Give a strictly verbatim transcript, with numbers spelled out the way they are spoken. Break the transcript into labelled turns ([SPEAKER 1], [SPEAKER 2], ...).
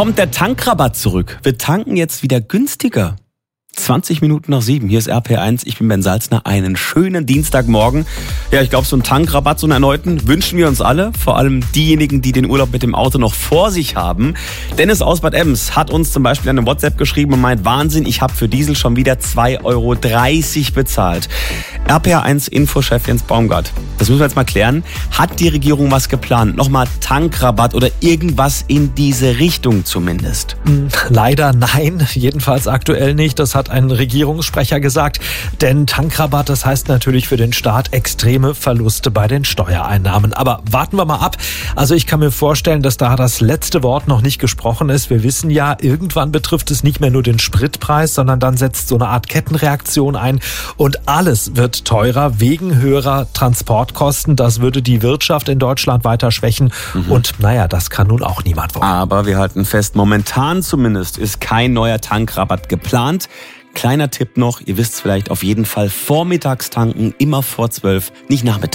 [SPEAKER 1] Kommt der Tankrabatt zurück? Wir tanken jetzt wieder günstiger. zwanzig Minuten nach sieben, hier ist R P R eins, ich bin Ben Salzner, einen schönen Dienstagmorgen. Ja, ich glaube, so einen Tankrabatt, so einen erneuten, wünschen wir uns alle, vor allem diejenigen, die den Urlaub mit dem Auto noch vor sich haben. Dennis aus Bad Ems hat uns zum Beispiel eine WhatsApp geschrieben und meint, Wahnsinn, ich habe für Diesel schon wieder zwei Euro dreißig bezahlt. R P R eins Infochef Jens Baumgart, das müssen wir jetzt mal klären. Hat die Regierung was geplant? Nochmal Tankrabatt oder irgendwas in diese Richtung zumindest?
[SPEAKER 2] Leider nein, jedenfalls aktuell nicht. Das hat ein Regierungssprecher gesagt. Denn Tankrabatt, das heißt natürlich für den Staat extreme Verluste bei den Steuereinnahmen. Aber warten wir mal ab. Also ich kann mir vorstellen, dass da das letzte Wort noch nicht gesprochen ist. Wir wissen ja, irgendwann betrifft es nicht mehr nur den Spritpreis, sondern dann setzt so eine Art Kettenreaktion ein. Und alles wird teurer wegen höherer Transportkosten. Das würde die Wirtschaft in Deutschland weiter schwächen. Mhm. Und naja, das kann nun auch niemand wollen.
[SPEAKER 1] Aber wir halten fest, momentan zumindest ist kein neuer Tankrabatt geplant. Kleiner Tipp noch, ihr wisst es vielleicht, auf jeden Fall vormittags tanken, immer vor zwölf, nicht nachmittags.